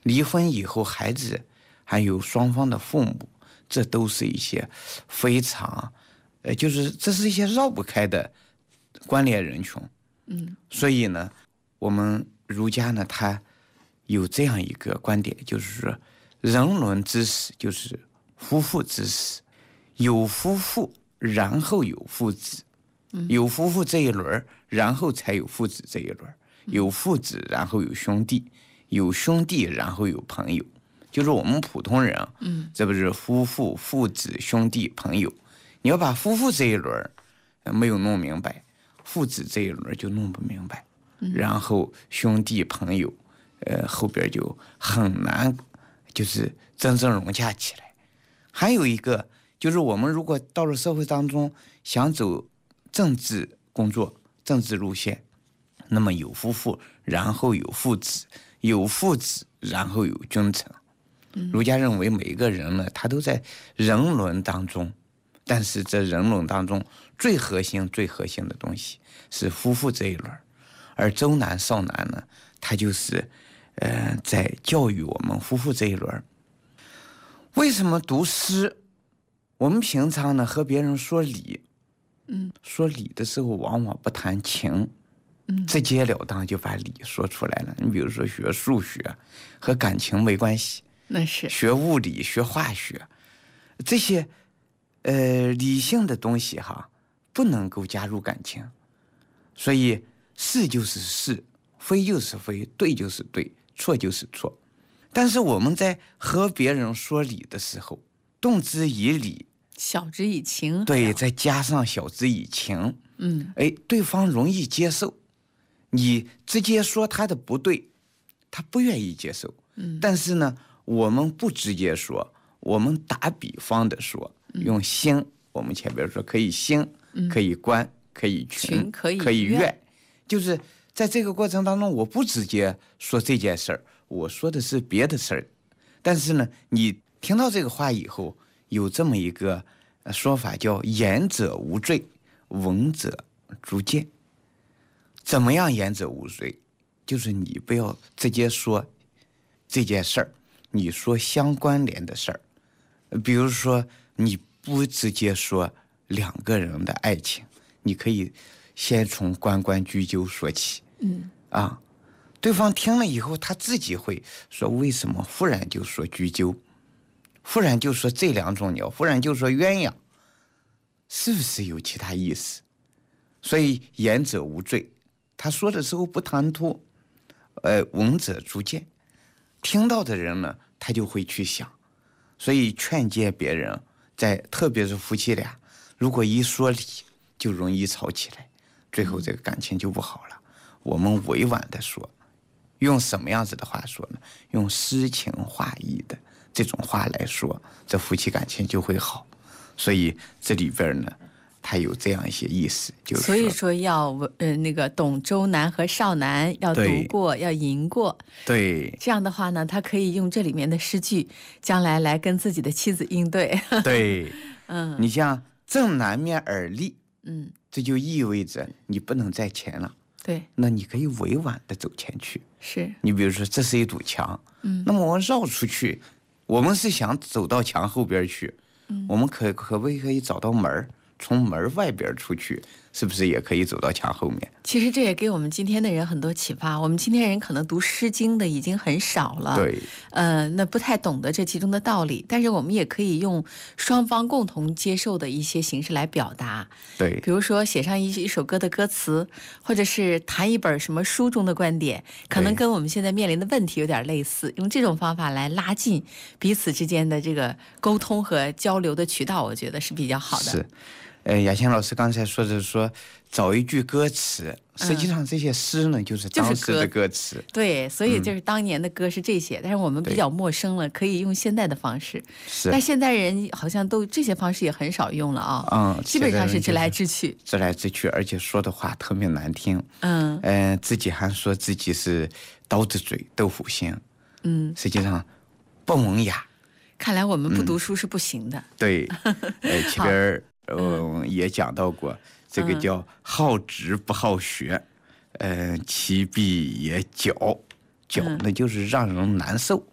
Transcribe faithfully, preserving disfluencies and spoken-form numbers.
离婚以后孩子还有双方的父母，这都是一些非常呃，就是这是一些绕不开的关联人群。 嗯， 所以呢，我们儒家呢，他有这样一个观点，就是说人伦之始就是夫妇之始，有夫妇然后有父子，有夫妇这一轮然后才有父子这一轮，有父子然后有兄弟，有兄弟然后有朋友，就是我们普通人，嗯，这不是夫妇、父子、兄弟、朋友。你要把夫妇这一轮没有弄明白，父子这一轮就弄不明白，然后兄弟朋友，呃，后边就很难，就是真正融洽起来。还有一个就是我们如果到了社会当中想走政治工作、政治路线，那么有夫妇，然后有父子，有父子，然后有君臣。儒家认为每一个人呢，他都在人伦当中，但是这人伦当中最核心、最核心的东西是夫妇这一轮，而周南、少南呢，他就是呃在教育我们夫妇这一轮。为什么读诗？我们平常呢和别人说理，嗯，说理的时候往往不谈情，嗯，直截了当就把理说出来了。你比如说学数学，和感情没关系， 那是学物理、学化学，这些呃理性的东西哈，不能够加入感情。所以是就是是，非就是非，对就是对，错就是错。但是我们在和别人说理的时候，动之以理， 晓之以情， 对，再加上晓之以情， 嗯， 哎，对方容易接受。你直接说他的不对，他不愿意接受。嗯，但是呢，我们不直接说，我们打比方的说，用心，我们前边说可以心，可以观，可以群， 群可以可以悦悦，就是在这个过程当中，我不直接说这件事儿，我说的是别的事儿。但是呢，你听到这个话以后，有这么一个说法叫言者无罪，闻者足见。怎么样言者无罪？就是你不要直接说这件事儿，你说相关联的事儿。比如说你不直接说两个人的爱情，你可以先从关关雎鸠说起。 嗯啊，对方听了以后，他自己会说为什么忽然就说雎鸠，忽然就说这两种鸟，忽然就说鸳鸯，是不是有其他意思？所以言者无罪，他说的时候不唐突，呃，闻者足见，听到的人呢，他就会去想。所以劝诫别人，在特别是夫妻俩，如果一说理，就容易吵起来，最后这个感情就不好了。我们委婉的说，用什么样子的话说呢？用诗情画意的这种话来说，这夫妻感情就会好。所以这里边呢，它有这样一些意思，就是所以说要呃那个懂周南和少南，要读过，要吟过。 对， 这样的话呢，他可以用这里面的诗句，将来来跟自己的妻子应对。 对， 嗯， 你像正南面而立， 嗯， 这就意味着你不能再前了。 对， 那你可以委婉的走前去。 是你比如说这是一堵墙，嗯，那么我们绕出去，我们是想走到墙后边去，嗯，我们可可不可以找到门，从门外边出去，是不是也可以走到墙后面？ 其实这也给我们今天的人很多启发。我们今天人可能读诗经的已经很少了， 对， 呃，那不太懂得这其中的道理。但是我们也可以用双方共同接受的一些形式来表达。 对， 比如说写上一一首歌的歌词，或者是谈一本什么书中的观点，可能跟我们现在面临的问题有点类似。用这种方法来拉近彼此之间的这个沟通和交流的渠道，我觉得是比较好的。 是。呃，雅琴老师刚才说的是说找一句歌词，实际上这些诗呢、嗯、就是当时的歌词、 就是、歌对，所以就是当年的歌是这些、嗯、但是我们比较陌生了，可以用现代的方式。 是， 但现代人好像都这些方式也很少用了啊， 嗯， 基本上是直来直去， 直来直去，而且说的话特别难听。 嗯， 呃，自己还说自己是刀子嘴豆腐心， 嗯， 实际上不文雅。 看来我们不读书是不行的。 嗯、对，呃，前边呃也讲到过，这个叫好直不好学，呃，其必也矫，矫呢就是让人难受。